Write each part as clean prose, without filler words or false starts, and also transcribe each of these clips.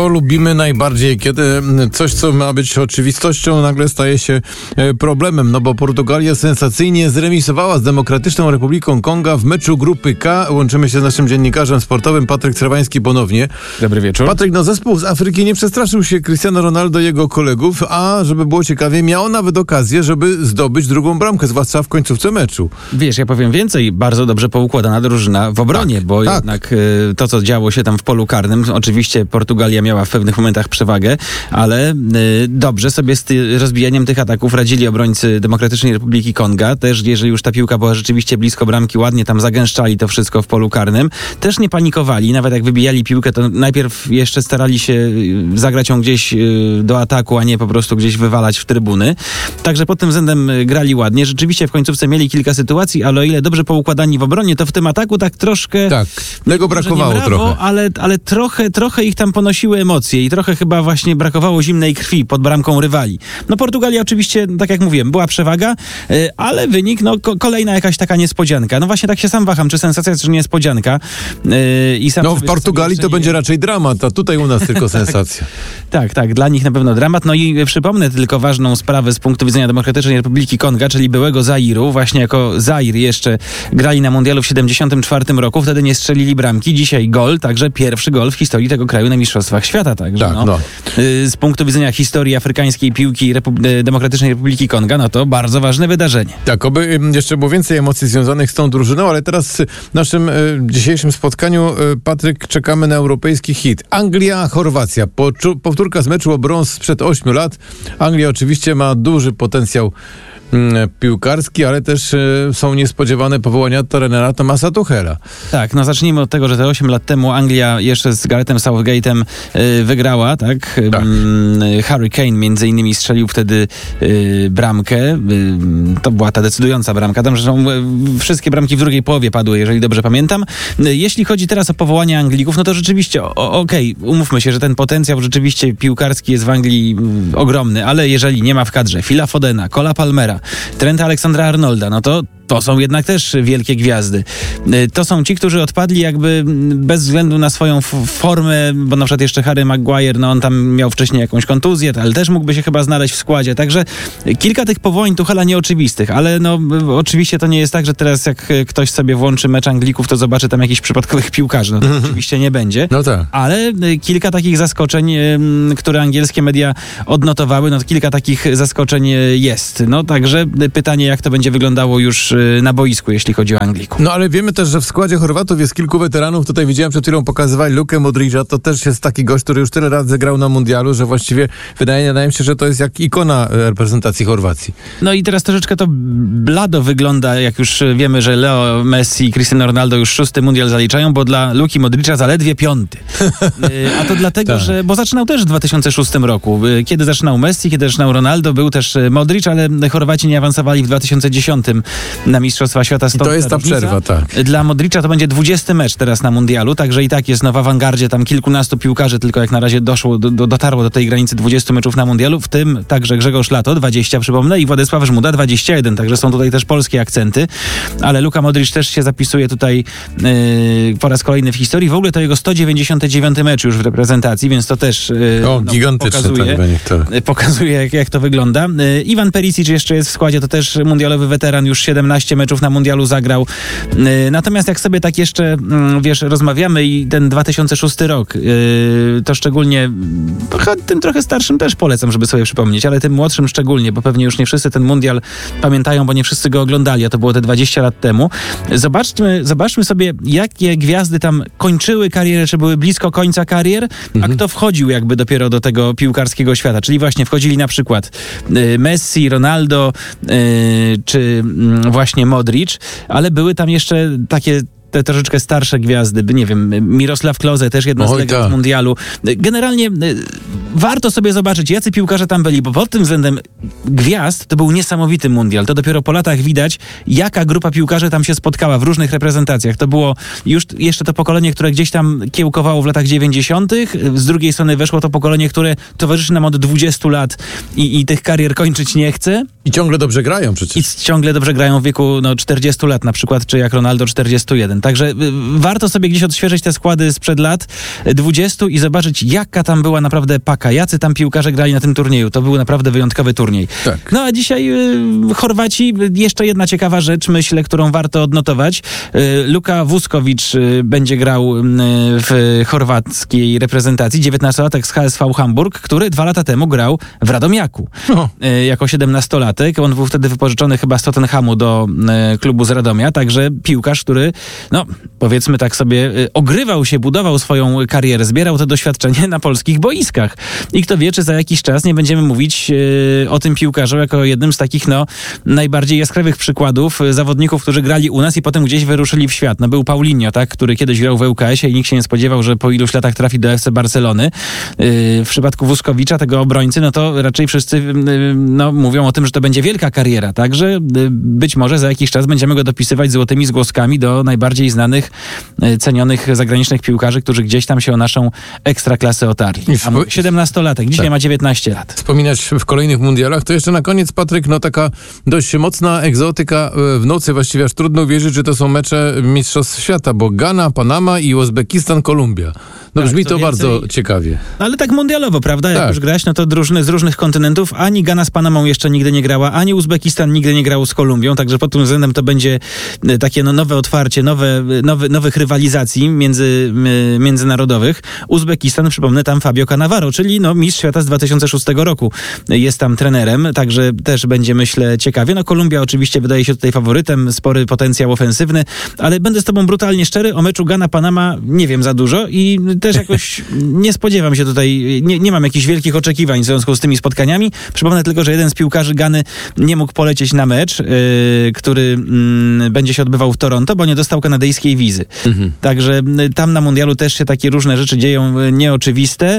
To lubimy najbardziej, kiedy coś, co ma być oczywistością, nagle staje się problemem, no bo Portugalia sensacyjnie zremisowała z Demokratyczną Republiką Konga w meczu grupy K. Łączymy się z naszym dziennikarzem sportowym, Patryk Trwański ponownie. Dobry wieczór. Patryk, zespół z Afryki nie przestraszył się Cristiano Ronaldo i jego kolegów, a żeby było ciekawie, miał nawet okazję, żeby zdobyć drugą bramkę, zwłaszcza w końcówce meczu. Wiesz, ja powiem więcej, bardzo dobrze poukładana drużyna w obronie, bo jednak to, co działo się tam w polu karnym, oczywiście Portugalia miała w pewnych momentach przewagę, ale dobrze sobie z rozbijaniem tych ataków radzili obrońcy Demokratycznej Republiki Konga. Też jeżeli już ta piłka była rzeczywiście blisko bramki, ładnie tam zagęszczali to wszystko w polu karnym. Też nie panikowali, nawet jak wybijali piłkę, to najpierw jeszcze starali się zagrać ją gdzieś do ataku, a nie po prostu gdzieś wywalać w trybuny. Także pod tym względem grali ładnie. Rzeczywiście w końcówce mieli kilka sytuacji, ale o ile dobrze poukładani w obronie, to w tym ataku tak troszkę... Tak, tego brakowało trochę. Ale trochę ich tam ponosiły emocje i trochę chyba właśnie brakowało zimnej krwi pod bramką rywali. No Portugalia oczywiście, tak jak mówiłem, była przewaga, ale wynik, kolejna jakaś taka niespodzianka. No właśnie tak się sam waham, czy sensacja, czy niespodzianka. W Portugalii to będzie raczej dramat, a tutaj u nas tylko sensacja. Tak, dla nich na pewno dramat. No i przypomnę tylko ważną sprawę z punktu widzenia Demokratycznej Republiki Konga, czyli byłego Zairu. Właśnie jako Zair jeszcze grali na mundialu w 1974 roku, wtedy nie strzelili bramki. Dzisiaj gol, także pierwszy gol w historii tego kraju na Mistrzostwach Świata. Także z punktu widzenia historii afrykańskiej piłki Demokratycznej Republiki Konga, no to bardzo ważne wydarzenie. Tak, oby jeszcze było więcej emocji związanych z tą drużyną, ale teraz w naszym dzisiejszym spotkaniu, Patryk, czekamy na europejski hit. Anglia-Chorwacja. Powtórka z meczu o brąz sprzed 8 lat. Anglia oczywiście ma duży potencjał piłkarski, ale też są niespodziewane powołania trenera Thomasa Tuchela. Tak, zacznijmy od tego, że te 8 lat temu Anglia jeszcze z Garethem Southgate'em wygrała, tak? Harry Kane między innymi strzelił wtedy bramkę. To była ta decydująca bramka. Tam zresztą wszystkie bramki w drugiej połowie padły, jeżeli dobrze pamiętam. Jeśli chodzi teraz o powołanie Anglików, no to rzeczywiście, umówmy się, że ten potencjał rzeczywiście piłkarski jest w Anglii ogromny, ale jeżeli nie ma w kadrze Phila Fodena, Cola Palmera, Trenta Alexandra-Arnolda, no to są jednak też wielkie gwiazdy. To są ci, którzy odpadli jakby bez względu na swoją formę, bo na przykład jeszcze Harry Maguire, on tam miał wcześniej jakąś kontuzję, ale też mógłby się chyba znaleźć w składzie. Także kilka tych powołań Tuchela nieoczywistych, ale oczywiście to nie jest tak, że teraz jak ktoś sobie włączy mecz Anglików, to zobaczy tam jakichś przypadkowych piłkarzy. To oczywiście nie będzie. No tak. Ale kilka takich zaskoczeń, które angielskie media odnotowały, to kilka takich zaskoczeń jest. Także pytanie, jak to będzie wyglądało już na boisku, jeśli chodzi o Anglików. Ale wiemy też, że w składzie Chorwatów jest kilku weteranów. Tutaj widziałem, przed chwilą pokazywali Lukę Modrića. To też jest taki gość, który już tyle razy grał na mundialu, że właściwie wydaje mi się, że to jest jak ikona reprezentacji Chorwacji. I teraz troszeczkę to blado wygląda, jak już wiemy, że Leo Messi i Cristiano Ronaldo już 6. mundial zaliczają, bo dla Luki Modrića zaledwie 5. A to dlatego, bo zaczynał też w 2006 roku. Kiedy zaczynał Messi, kiedy zaczynał Ronaldo, był też Modrić, ale Chorwaci nie awansowali w 2010 na Mistrzostwa Świata. I to jest ta przerwa, tak. Dla Modrića to będzie 20. mecz teraz na mundialu, także i tak jest w awangardzie tam kilkunastu piłkarzy, tylko jak na razie dotarło do tej granicy 20 meczów na mundialu, w tym także Grzegorz Lato, 20 przypomnę, i Władysław Żmuda, 21, także są tutaj też polskie akcenty, ale Luka Modrić też się zapisuje tutaj po raz kolejny w historii. W ogóle to jego 199 mecz już w reprezentacji, więc to też gigantyczny pokazuje jak to wygląda. Iwan Perisic jeszcze jest w składzie, to też mundialowy weteran, już 17 meczów na mundialu zagrał. Natomiast jak sobie tak jeszcze, rozmawiamy i ten 2006 rok, to szczególnie tym trochę starszym też polecam, żeby sobie przypomnieć, ale tym młodszym szczególnie, bo pewnie już nie wszyscy ten mundial pamiętają, bo nie wszyscy go oglądali, a to było te 20 lat temu. Zobaczmy sobie, jakie gwiazdy tam kończyły karierę, czy były blisko końca karier, a kto wchodził jakby dopiero do tego piłkarskiego świata. Czyli właśnie wchodzili na przykład Messi, Ronaldo, czy właśnie Modrić, ale były tam jeszcze takie te troszeczkę starsze gwiazdy, nie wiem, Mirosław Klose, też jedna z legend mundialu. Generalnie warto sobie zobaczyć, jacy piłkarze tam byli, bo pod tym względem gwiazd to był niesamowity mundial. To dopiero po latach widać, jaka grupa piłkarzy tam się spotkała w różnych reprezentacjach. To było już jeszcze to pokolenie, które gdzieś tam kiełkowało w latach 90. Z drugiej strony weszło to pokolenie, które towarzyszy nam od 20 lat i tych karier kończyć nie chce. I ciągle dobrze grają przecież. I ciągle dobrze grają w wieku 40 lat na przykład, czy jak Ronaldo 41. Także warto sobie gdzieś odświeżyć te składy sprzed lat 20 i zobaczyć, jaka tam była naprawdę paka, jacy tam piłkarze grali na tym turnieju. To był naprawdę wyjątkowy turniej. Tak. No a dzisiaj Chorwaci, jeszcze jedna ciekawa rzecz, myślę, którą warto odnotować. Luka Vuskovic będzie grał w chorwackiej reprezentacji, 19-latek z HSV Hamburg, który 2 lata temu grał w Radomiaku. Jako 17-latek. On był wtedy wypożyczony chyba z Tottenhamu do klubu z Radomia, także piłkarz, który, powiedzmy tak sobie, ogrywał się, budował swoją karierę, zbierał to doświadczenie na polskich boiskach. I kto wie, czy za jakiś czas nie będziemy mówić o tym piłkarzu jako jednym z takich, najbardziej jaskrawych przykładów zawodników, którzy grali u nas i potem gdzieś wyruszyli w świat. Był Paulinho, tak, który kiedyś grał w ŁKS-ie i nikt się nie spodziewał, że po iluś latach trafi do FC Barcelony. W przypadku Vuskowicza, tego obrońcy, to raczej wszyscy mówią o tym, że to będzie wielka kariera, także być może za jakiś czas będziemy go dopisywać złotymi zgłoskami do najbardziej znanych, cenionych zagranicznych piłkarzy, którzy gdzieś tam się o naszą ekstraklasę otarli. 17-latek, dzisiaj ma 19 lat. Wspominać w kolejnych mundialach, to jeszcze na koniec, Patryk, taka dość mocna egzotyka w nocy, właściwie aż trudno uwierzyć, że to są mecze Mistrzostw Świata, bo Gana, Panama i Uzbekistan, Kolumbia. Brzmi to bardzo ciekawie. Ale tak mundialowo, prawda? Jak już grać, to z różnych kontynentów. Ani Gana z Panamą jeszcze nigdy nie grała, ani Uzbekistan nigdy nie grał z Kolumbią, także pod tym względem to będzie takie nowe otwarcie, nowych rywalizacji międzynarodowych. Uzbekistan, przypomnę, tam Fabio Cannavaro, czyli mistrz świata z 2006 roku. Jest tam trenerem, także też będzie, myślę, ciekawie. Kolumbia oczywiście wydaje się tutaj faworytem, spory potencjał ofensywny, ale będę z tobą brutalnie szczery, o meczu Gana-Panama nie wiem za dużo i też jakoś nie spodziewam się tutaj, nie mam jakichś wielkich oczekiwań w związku z tymi spotkaniami. Przypomnę tylko, że jeden z piłkarzy Gany nie mógł polecieć na mecz, który będzie się odbywał w Toronto, bo nie dostał kanadyjskiej wizy. Także tam na mundialu też się takie różne rzeczy dzieją nieoczywiste,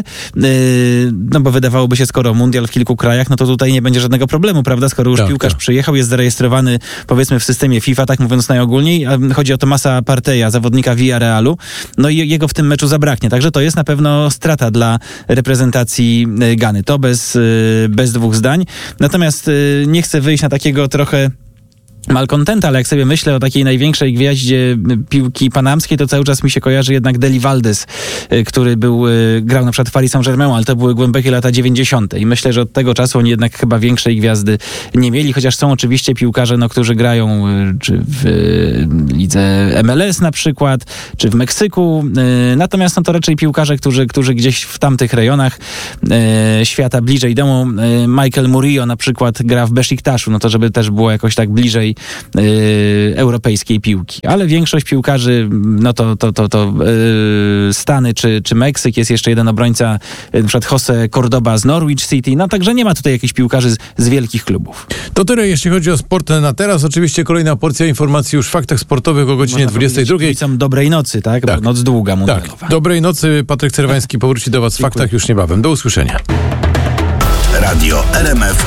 bo wydawałoby się, skoro mundial w kilku krajach, to tutaj nie będzie żadnego problemu, prawda? Skoro już piłkarz przyjechał, jest zarejestrowany, powiedzmy, w systemie FIFA, tak mówiąc najogólniej, chodzi o Tomasa Parteja, zawodnika Villarealu, i jego w tym meczu zabraknie. Także to jest na pewno strata dla reprezentacji Gany. To bez dwóch zdań. Natomiast nie chcę wyjść na takiego trochę malkontenta, ale jak sobie myślę o takiej największej gwiaździe piłki panamskiej, to cały czas mi się kojarzy jednak Deli Valdez, który grał na przykład w Paris Saint-Germain, ale to były głębokie lata 90. I myślę, że od tego czasu oni jednak chyba większej gwiazdy nie mieli, chociaż są oczywiście piłkarze, którzy grają czy w lidze MLS na przykład, czy w Meksyku. Natomiast są to raczej piłkarze, którzy gdzieś w tamtych rejonach świata bliżej domu. Michael Murillo na przykład gra w Besiktaszu, to żeby też było jakoś tak bliżej europejskiej piłki. Ale większość piłkarzy, to Stany czy Meksyk, jest jeszcze jeden obrońca, na przykład Jose Cordoba z Norwich City, także nie ma tutaj jakichś piłkarzy z wielkich klubów. To tyle, jeśli chodzi o sport na teraz. Oczywiście kolejna porcja informacji już w faktach sportowych o godzinie 22. Dobrej nocy, tak? Bo noc długa mundialowa. Tak. Dobrej nocy. Patryk Cerwański powróci do was w faktach już niebawem. Do usłyszenia. Radio RMF